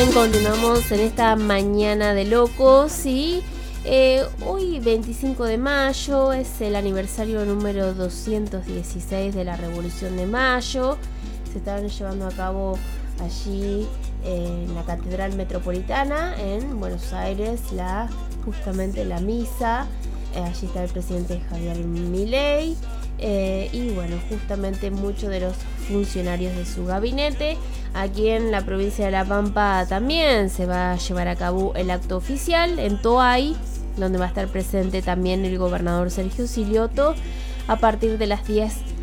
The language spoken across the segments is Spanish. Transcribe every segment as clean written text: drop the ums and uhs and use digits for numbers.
bien, continuamos en esta mañana de locos y hoy 25 de mayo es el aniversario número 216 de la Revolución de Mayo. Se están llevando a cabo allí en la Catedral Metropolitana en Buenos Aires justamente la misa. Allí está el presidente Javier Milei y bueno, justamente muchos de los funcionarios de su gabinete. Aquí en la provincia de La Pampa también se va a llevar a cabo el acto oficial en Toay, donde va a estar presente también el gobernador Sergio Silioto a partir de las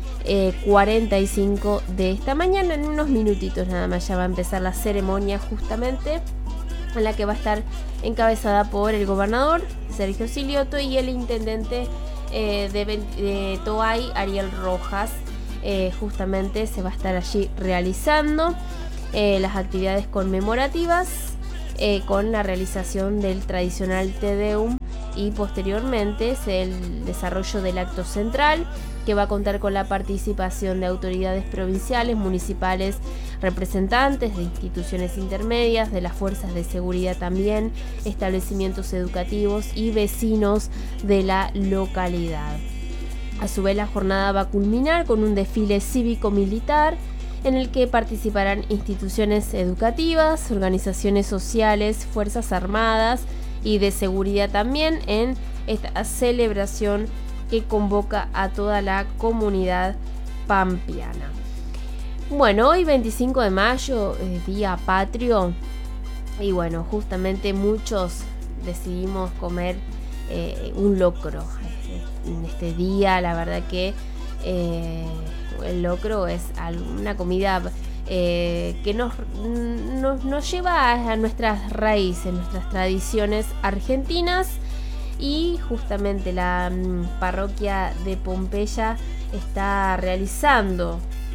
10:45 de esta mañana. En unos minutitos nada más ya va a empezar la ceremonia justamente, en la que va a estar encabezada por el gobernador Sergio Silioto y el intendente de Toay, Ariel Rojas. Justamente se va a estar allí realizando las actividades conmemorativas con la realización del tradicional Te Deum y posteriormente el desarrollo del acto central, que va a contar con la participación de autoridades provinciales, municipales, representantes de instituciones intermedias, de las fuerzas de seguridad también, establecimientos educativos y vecinos de la localidad. A su vez, la jornada va a culminar con un desfile cívico-militar en el que participarán instituciones educativas, organizaciones sociales, fuerzas armadas y de seguridad también en esta celebración que convoca a toda la comunidad pampeana. Bueno, hoy 25 de mayo, día patrio, y bueno, justamente muchos decidimos comer un locro en este día. La verdad que el locro es una comida que nos lleva a nuestras raíces, nuestras tradiciones argentinas. Y justamente la parroquia de Pompeya está realizando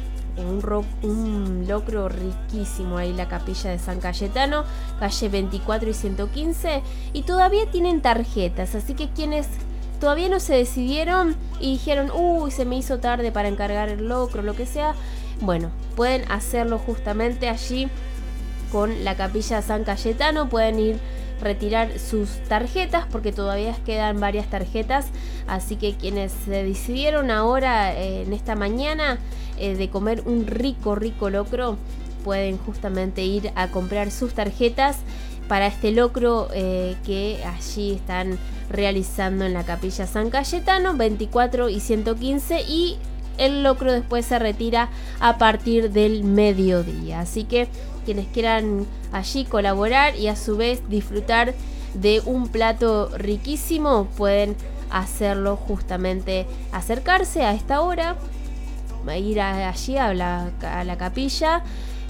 un locro riquísimo ahí, la capilla de San Cayetano, calle 24 y 115, y todavía tienen tarjetas, así que quienes todavía no se decidieron y dijeron, se me hizo tarde para encargar el locro, lo que sea, bueno, pueden hacerlo justamente allí con la capilla de San Cayetano. Pueden ir retirar sus tarjetas porque todavía quedan varias tarjetas, así que quienes se decidieron ahora en esta mañana de comer un rico locro, pueden justamente ir a comprar sus tarjetas para este locro que allí están realizando en la capilla San Cayetano 24 y 115, y el locro después se retira a partir del mediodía, así que quienes quieran allí colaborar y a su vez disfrutar de un plato riquísimo pueden hacerlo, justamente acercarse a esta hora, ir allí a la capilla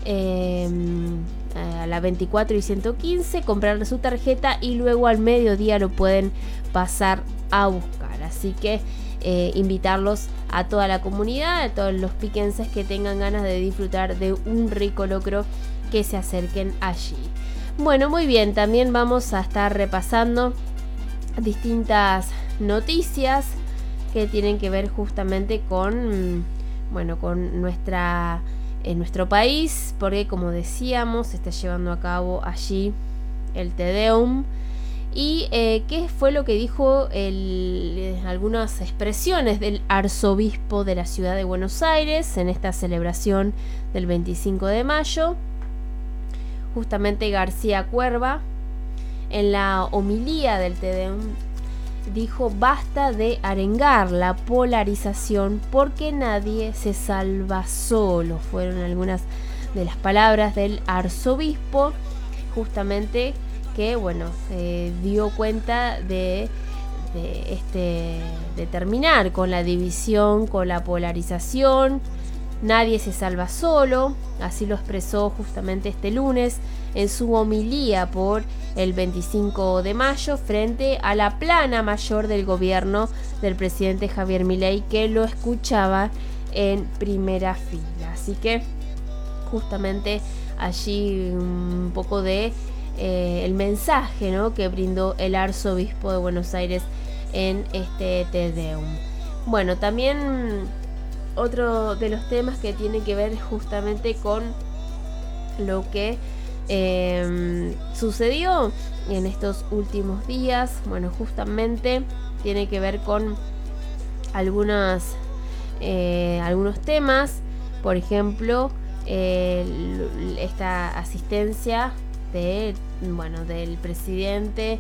a la 24 y 115, comprar su tarjeta y luego al mediodía lo pueden pasar a buscar. Así que invitarlos a toda la comunidad, a todos los piquenses que tengan ganas de disfrutar de un rico locro, que se acerquen allí. Bueno, muy bien, también vamos a estar repasando distintas noticias que tienen que ver justamente con nuestro país, porque como decíamos, se está llevando a cabo allí el Te Deum. Y qué fue lo que dijo algunas expresiones del arzobispo de la ciudad de Buenos Aires en esta celebración del 25 de mayo. Justamente García Cuerva, en la homilía del Te Deum, dijo: basta de arengar la polarización porque nadie se salva solo. Fueron algunas de las palabras del arzobispo, justamente, que dio cuenta de terminar con la división, con la polarización. Nadie se salva solo, así lo expresó justamente este lunes en su homilía por el 25 de mayo frente a la plana mayor del gobierno del presidente Javier Milei, que lo escuchaba en primera fila. Así que justamente allí un poco de el mensaje, ¿no?, que brindó el arzobispo de Buenos Aires en este Te Deum. Bueno, también otro de los temas que tiene que ver justamente con lo que sucedió en estos últimos días. Bueno, justamente tiene que ver con algunos temas, por ejemplo, esta asistencia del presidente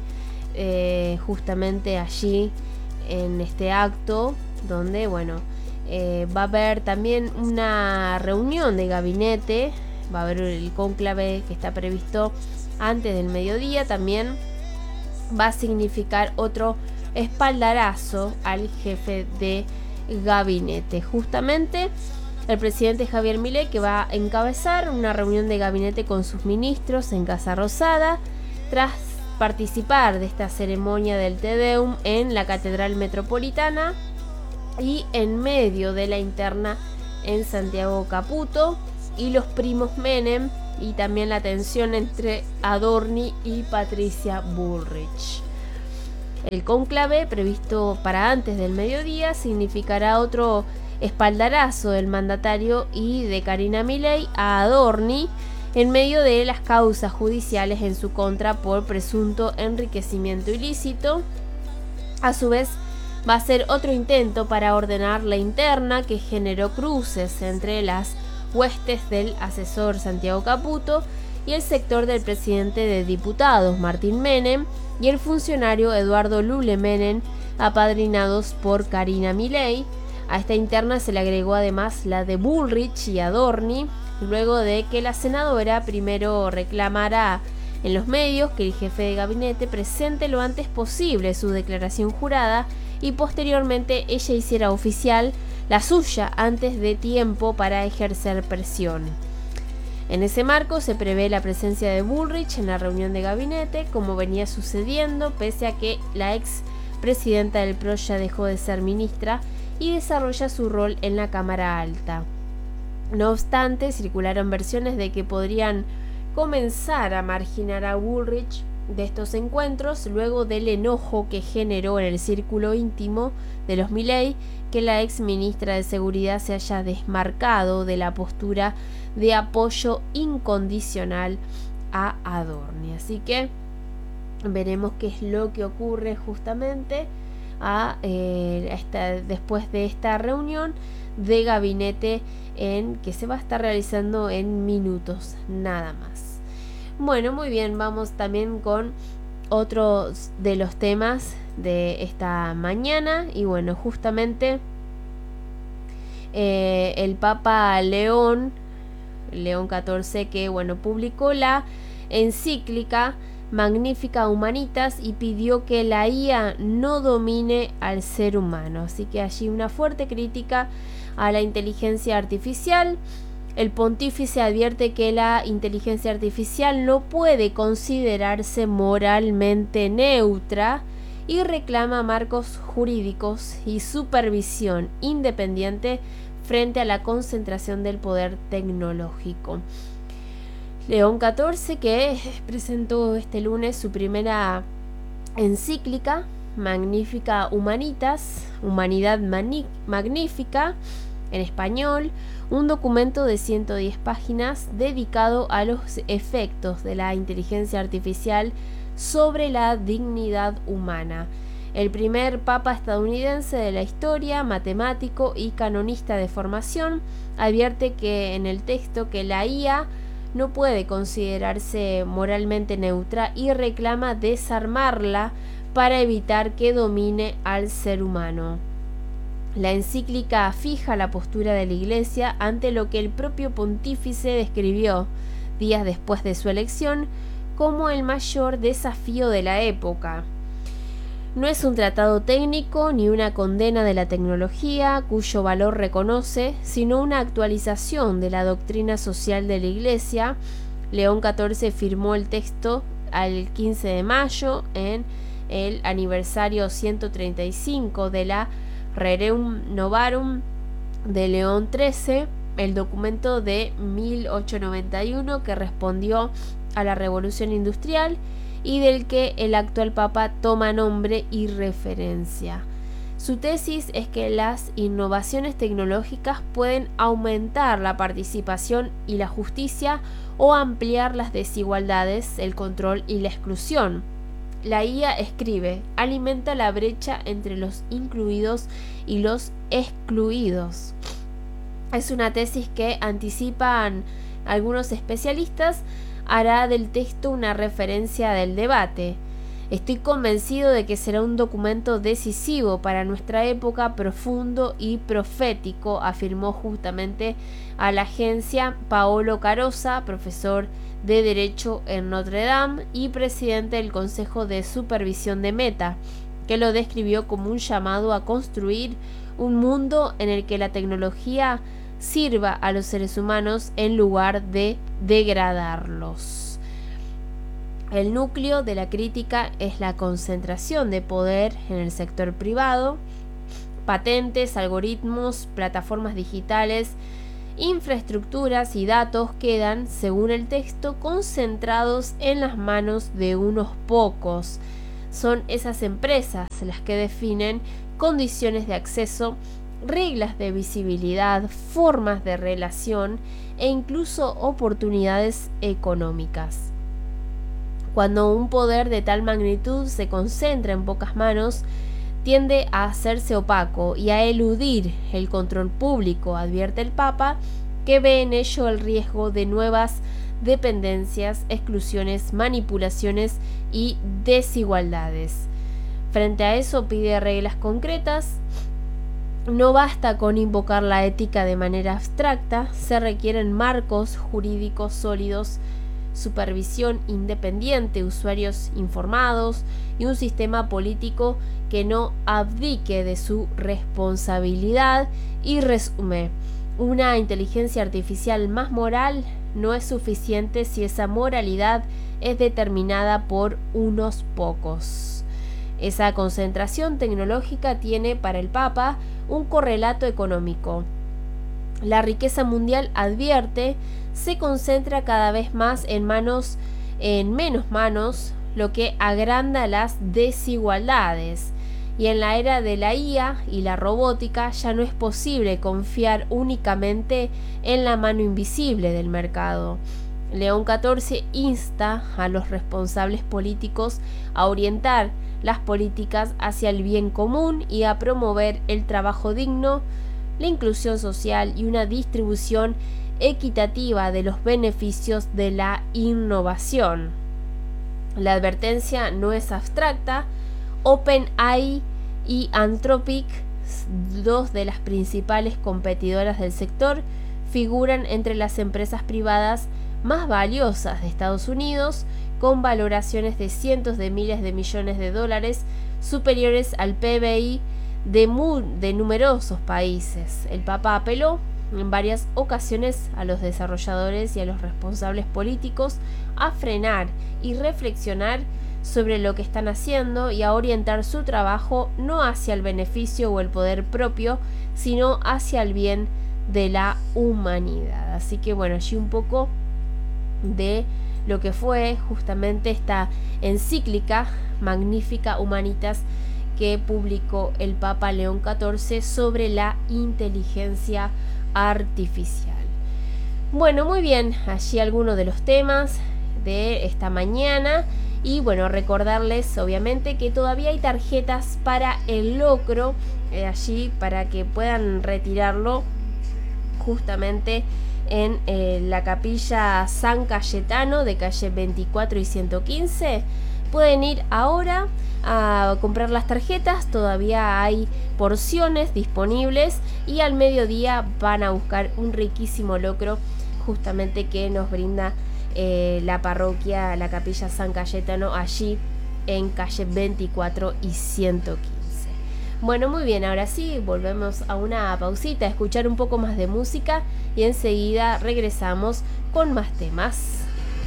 justamente allí en este acto, donde va a haber también una reunión de gabinete, va a haber el cónclave que está previsto antes del mediodía. También va a significar otro espaldarazo al jefe de gabinete. Justamente el presidente Javier Milei, que va a encabezar una reunión de gabinete con sus ministros en Casa Rosada, tras participar de esta ceremonia del Te Deum en la Catedral Metropolitana y en medio de la interna en Santiago Caputo y los primos Menem, y también la tensión entre Adorni y Patricia Bullrich. El cónclave, previsto para antes del mediodía, significará otro espaldarazo del mandatario y de Karina Milei a Adorni en medio de las causas judiciales en su contra por presunto enriquecimiento ilícito. A su vez, va a ser otro intento para ordenar la interna que generó cruces entre las huestes del asesor Santiago Caputo y el sector del presidente de diputados Martín Menem y el funcionario Eduardo Lule Menem, apadrinados por Karina Milei. A esta interna se le agregó además la de Bullrich y Adorni, luego de que la senadora primero reclamara en los medios que el jefe de gabinete presente lo antes posible su declaración jurada y posteriormente ella hiciera oficial la suya antes de tiempo para ejercer presión. En ese marco se prevé la presencia de Bullrich en la reunión de gabinete, como venía sucediendo, pese a que la ex presidenta del PRO ya dejó de ser ministra y desarrolla su rol en la Cámara Alta. No obstante, circularon versiones de que podrían comenzar a marginar a Bullrich de estos encuentros luego del enojo que generó en el círculo íntimo de los Milei que la ex ministra de Seguridad se haya desmarcado de la postura de apoyo incondicional a Adorni. Así que veremos qué es lo que ocurre justamente después de esta reunión de gabinete que se va a estar realizando en minutos nada más. Bueno, muy bien, vamos también con otros de los temas de esta mañana. Y bueno, justamente el Papa León XIV, que publicó la encíclica Magnificat Humanitas y pidió que la IA no domine al ser humano. Así que allí una fuerte crítica a la inteligencia artificial. El pontífice advierte que la inteligencia artificial no puede considerarse moralmente neutra y reclama marcos jurídicos y supervisión independiente frente a la concentración del poder tecnológico. León XIV, que presentó este lunes su primera encíclica, Magnificat Humanitas, Humanidad Magnífica, en español, un documento de 110 páginas dedicado a los efectos de la inteligencia artificial sobre la dignidad humana. El primer papa estadounidense de la historia, matemático y canonista de formación, advierte que en el texto que la IA no puede considerarse moralmente neutra y reclama desarmarla para evitar que domine al ser humano. La encíclica fija la postura de la Iglesia ante lo que el propio pontífice describió, días después de su elección, como el mayor desafío de la época. No es un tratado técnico ni una condena de la tecnología, cuyo valor reconoce, sino una actualización de la doctrina social de la Iglesia. León XIV firmó el texto al 15 de mayo en el aniversario 135 de la Rerum Novarum de León XIII, el documento de 1891 que respondió a la Revolución Industrial y del que el actual Papa toma nombre y referencia. Su tesis es que las innovaciones tecnológicas pueden aumentar la participación y la justicia o ampliar las desigualdades, el control y la exclusión. La IA, escribe, alimenta la brecha entre los incluidos y los excluidos. Es una tesis que anticipan algunos especialistas, hará del texto una referencia del debate. Estoy convencido de que será un documento decisivo para nuestra época, profundo y profético, afirmó justamente a la agencia Paolo Carosa, profesor de Derecho en Notre Dame y presidente del Consejo de Supervisión de Meta, que lo describió como un llamado a construir un mundo en el que la tecnología sirva a los seres humanos en lugar de degradarlos. El núcleo de la crítica es la concentración de poder en el sector privado. Patentes, algoritmos, plataformas digitales, infraestructuras y datos quedan, según el texto, concentrados en las manos de unos pocos. Son esas empresas las que definen condiciones de acceso, reglas de visibilidad, formas de relación e incluso oportunidades económicas. Cuando un poder de tal magnitud se concentra en pocas manos, tiende a hacerse opaco y a eludir el control público, advierte el Papa, que ve en ello el riesgo de nuevas dependencias, exclusiones, manipulaciones y desigualdades. Frente a eso pide reglas concretas. No basta con invocar la ética de manera abstracta, se requieren marcos jurídicos sólidos, supervisión independiente, usuarios informados y un sistema político que no abdique de su responsabilidad. Y resume, una inteligencia artificial más moral no es suficiente si esa moralidad es determinada por unos pocos. Esa concentración tecnológica tiene para el Papa un correlato económico. La riqueza mundial, advierte, se concentra cada vez más en menos manos, lo que agranda las desigualdades. Y en la era de la IA y la robótica ya no es posible confiar únicamente en la mano invisible del mercado. León XIV insta a los responsables políticos a orientar las políticas hacia el bien común y a promover el trabajo digno, la inclusión social y una distribución equitativa de los beneficios de la innovación. La advertencia no es abstracta. OpenAI y Anthropic, dos de las principales competidoras del sector, figuran entre las empresas privadas más valiosas de Estados Unidos, con valoraciones de cientos de miles de millones de dólares, superiores al PBI de numerosos países. El Papa apeló en varias ocasiones a los desarrolladores y a los responsables políticos a frenar y reflexionar sobre lo que están haciendo y a orientar su trabajo no hacia el beneficio o el poder propio, sino hacia el bien de la humanidad. Así que bueno, allí un poco de lo que fue justamente esta encíclica Magnificat Humanitas que publicó el Papa León XIV sobre la inteligencia artificial. Bueno, muy bien, allí algunos de los temas de esta mañana. Y bueno, recordarles obviamente que todavía hay tarjetas para el locro allí para que puedan retirarlo justamente en la capilla San Cayetano de calle 24 y 115. Pueden ir ahora a comprar las tarjetas, todavía hay porciones disponibles y al mediodía van a buscar un riquísimo locro justamente que nos brinda la parroquia, la capilla San Cayetano, allí en calle 24 y 115. Bueno, muy bien, ahora sí, volvemos a una pausita, a escuchar un poco más de música y enseguida regresamos con más temas.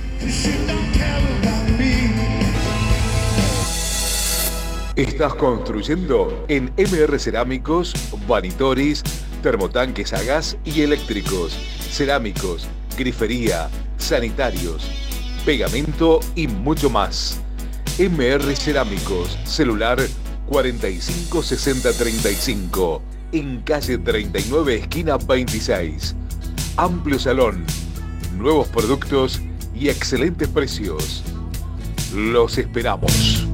Estás construyendo en MR Cerámicos, Vanitoris, termotanques a gas y eléctricos, cerámicos, grifería, sanitarios, pegamento y mucho más. MR Cerámicos, celular 45 60 35, en calle 39, esquina 26. Amplio salón, nuevos productos y excelentes precios. Los esperamos.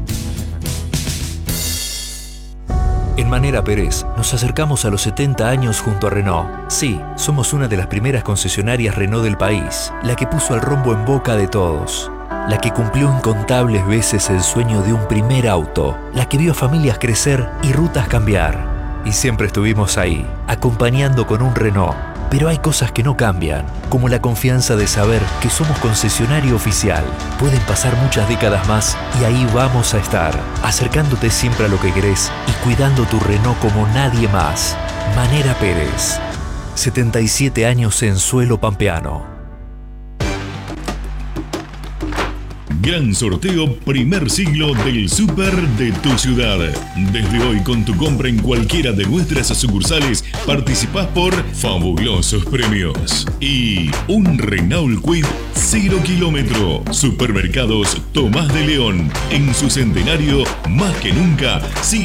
En Manera Pérez nos acercamos a los 70 años junto a Renault. Sí, somos una de las primeras concesionarias Renault del país, la que puso al rombo en boca de todos, la que cumplió incontables veces el sueño de un primer auto, la que vio familias crecer y rutas cambiar. Y siempre estuvimos ahí, acompañando con un Renault. Pero hay cosas que no cambian, como la confianza de saber que somos concesionario oficial. Pueden pasar muchas décadas más y ahí vamos a estar, acercándote siempre a lo que querés y cuidando tu Renault como nadie más. Manera Pérez, 77 años en suelo pampeano. Gran sorteo primer siglo del Súper de tu ciudad. Desde hoy, con tu compra en cualquiera de nuestras sucursales, participás por fabulosos premios y un Renault Kwid 0 kilómetro. Supermercados Tomás de León, en su centenario, más que nunca, sigue